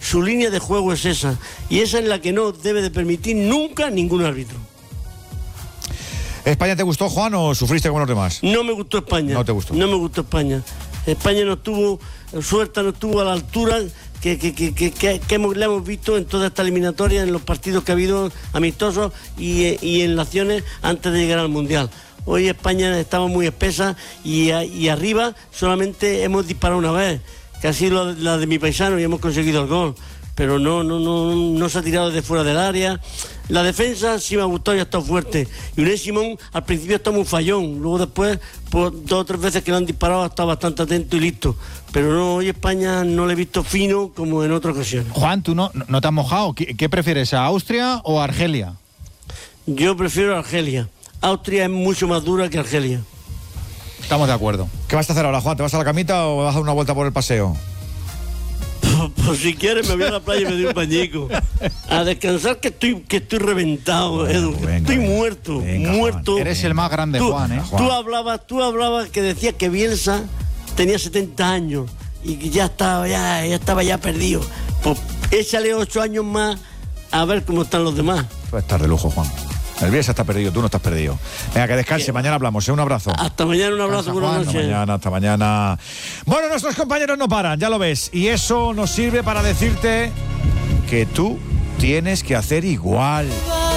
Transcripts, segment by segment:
su línea de juego es esa, y esa es la que no debe de permitir nunca ningún árbitro. ¿España te gustó, Juan, o sufriste con los demás? No me gustó España. No te gustó. No me gustó España. España no estuvo, suerte no estuvo a la altura que le hemos visto en toda esta eliminatoria, en los partidos que ha habido amistosos y en naciones antes de llegar al Mundial. Hoy España estaba muy espesa y arriba solamente hemos disparado una vez, que ha sido la de mi paisano, y hemos conseguido el gol. Pero no se ha tirado desde fuera del área. La defensa sí me ha gustado y ha estado fuerte. Y Unai Simón al principio está muy fallón, luego después, pues, 2 o 3 veces que lo han disparado, ha estado bastante atento y listo. Pero no, hoy España no le he visto fino como en otras ocasiones. Juan, tú no te has mojado. ¿Qué prefieres, a Austria o a Argelia? Yo prefiero a Argelia. Austria es mucho más dura que Argelia. Estamos de acuerdo. ¿Qué vas a hacer ahora, Juan? ¿Te vas a la camita o vas a dar una vuelta por el paseo? Pues si quieres me voy a la playa y me doy un bañico a descansar, que estoy reventado, Edu. Venga, estoy muerto. Juan. Eres el más grande, Juan, ¿eh? Tú hablabas que decías que Bielsa tenía 70 años y que ya estaba perdido. Pues échale 8 años más a ver cómo están los demás. Pues estás de lujo, Juan. El Bielsa está perdido, tú no estás perdido. Venga, que descanse, mañana hablamos, un abrazo. Hasta mañana, un abrazo, buenas noches. Hasta mañana. Bueno, nuestros compañeros no paran, ya lo ves. Y eso nos sirve para decirte que tú tienes que hacer igual.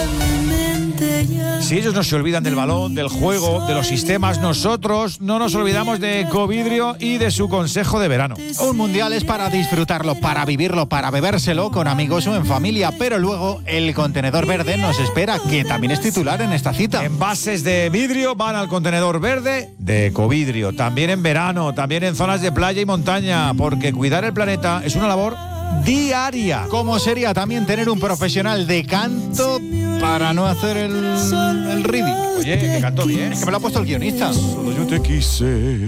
Si ellos no se olvidan del balón, del juego, de los sistemas, nosotros no nos olvidamos de Ecovidrio y de su consejo de verano. Un mundial es para disfrutarlo, para vivirlo, para bebérselo con amigos o en familia, pero luego el contenedor verde nos espera, que también es titular en esta cita. Envases de vidrio van al contenedor verde de Ecovidrio, también en verano, también en zonas de playa y montaña, porque cuidar el planeta es una labor diaria. ¿Cómo sería también tener un profesional de canto para no hacer el ridículo? Oye, que canto bien. Es que me lo ha puesto el guionista. Solo yo te quise.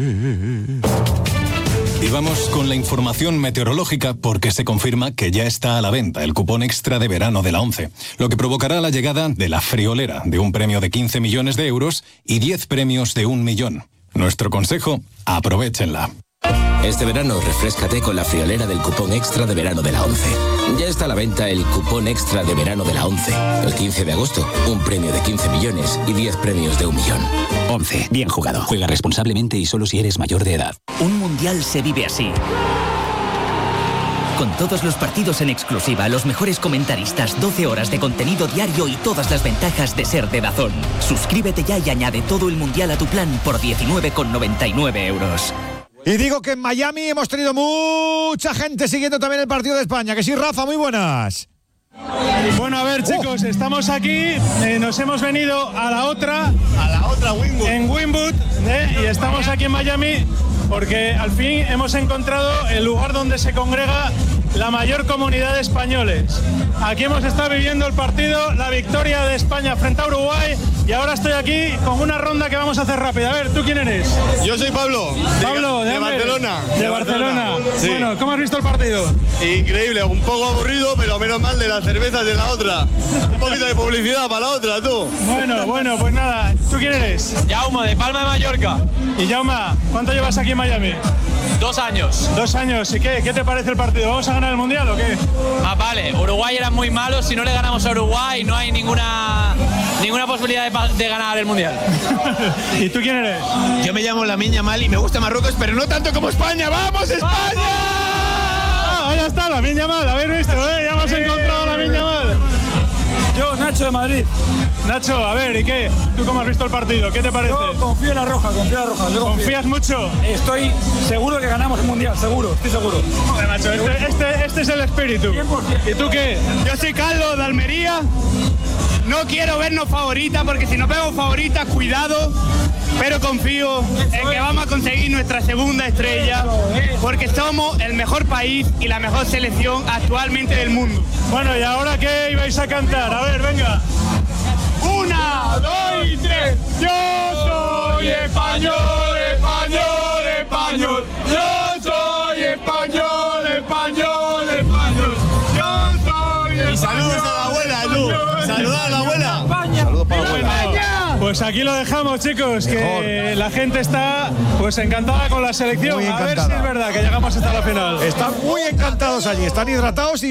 Y vamos con la información meteorológica, porque se confirma que ya está a la venta el cupón extra de verano de la ONCE, lo que provocará la llegada de la friolera, de un premio de 15 millones de euros y 10 premios de 1 millón. Nuestro consejo: aprovéchenla. Este verano refréscate con la friolera del cupón extra de verano de la ONCE. Ya está a la venta el cupón extra de verano de la ONCE. El 15 de agosto, un premio de 15 millones y 10 premios de 1 millón. ONCE, bien jugado. Juega responsablemente y solo si eres mayor de edad. Un mundial se vive así. Con todos los partidos en exclusiva, los mejores comentaristas, 12 horas de contenido diario y todas las ventajas de ser de DAZN. Suscríbete ya y añade todo el mundial a tu plan por 19,99 euros. Y digo que en Miami hemos tenido mucha gente siguiendo también el partido de España. Que sí, Rafa, muy buenas. Bueno, a ver, chicos, estamos aquí, nos hemos venido a la otra Wynwood. En Wynwood, y estamos aquí en Miami porque al fin hemos encontrado el lugar donde se congrega la mayor comunidad de españoles. Aquí hemos estado viviendo el partido, la victoria de España frente a Uruguay, y ahora estoy aquí con una ronda que vamos a hacer rápida. A ver, ¿tú quién eres? Yo soy Pablo. Pablo, de Barcelona. De Barcelona. Sí. Bueno, ¿cómo has visto el partido? Increíble, un poco aburrido, pero menos mal de las cervezas de la otra. Un poquito de publicidad para la otra, tú. Bueno, pues nada, ¿tú quién eres? Jaume, de Palma de Mallorca. Y Jaume, ¿cuánto llevas aquí en Miami? 2 años. 2 años, ¿y qué te parece el partido? ¿Vamos a ganar el Mundial o qué? Más vale, Uruguay era muy malo, si no le ganamos a Uruguay no hay ninguna posibilidad de ganar el Mundial. ¿Y tú quién eres? Yo me llamo Lamine Yamal y me gusta Marruecos, pero no tanto como España. ¡Vamos, España! Ahí está, Lamine Yamal, habéis visto, ya hemos encontrado a Lamine Yamal. Yo, Nacho de Madrid. Nacho, a ver, ¿y qué? ¿Tú cómo has visto el partido? ¿Qué te parece? Yo confío en la Roja. ¿Confías mucho? Estoy seguro que ganamos el Mundial, estoy seguro. Joder, Nacho, este es el espíritu. 100%. ¿Y tú qué? Yo soy Carlos de Almería. No quiero vernos favoritas, porque si nos vemos favoritas, cuidado. Pero confío en que vamos a conseguir nuestra segunda estrella, porque somos el mejor país y la mejor selección actualmente del mundo. Bueno, ¿y ahora qué ibais a cantar? A ver, venga. 1, 2 y 3. Yo soy español, español, español. Yo soy español, español, español. Yo soy español. Y saludos a la abuela, tú. Saluda a la abuela. Saludos para la abuela. Pues aquí lo dejamos, chicos, que la gente está pues encantada con la selección. Muy encantada. A ver si es verdad que llegamos hasta la final. Están muy encantados allí, están hidratados y